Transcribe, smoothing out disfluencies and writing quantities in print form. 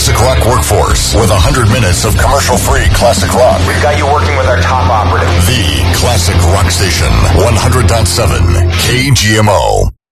classic rock workforce with 100 minutes of commercial-free classic rock. We've got you working with our top operative. The Classic Rock Station, 100.7 KGMO.